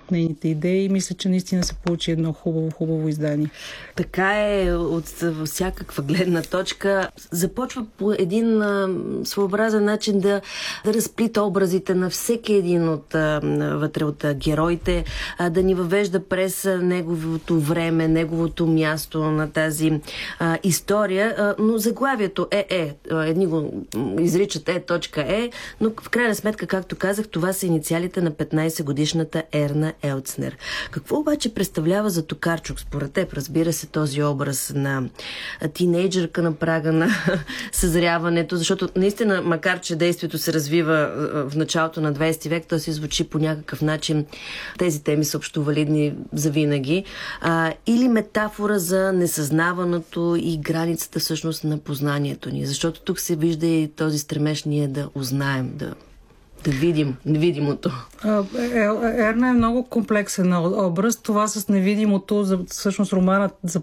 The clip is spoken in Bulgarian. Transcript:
нейните идеи и мисля, че наистина се получи едно хубаво издание. Така е от всякаква гледна точка. Започва по един своеобразен начин да разплита образите на всеки един вътре от героите, да ни въвежда през неговото време, неговото място на тази история. Но заглавието едни го изричат Е.Е, но в крайна сметка, както казах, това са инициалите на 15-годишната Ерна Елцнер. Какво обаче представлява за Токарчук според теб? Разбира се, този образ на тинейджърка на прага на съзряването, защото наистина, макар че действието се развива в началото на 20 век, то се звучи по някакъв начин, тези теми са общо валидни завинаги, или метафора за несъзнаваното и границата всъщност на познанието ни, защото тук се вижда и този стремеж ние да узнаем, да видим невидимото. Ерна е много комплексен образ. Това с невидимото, всъщност романът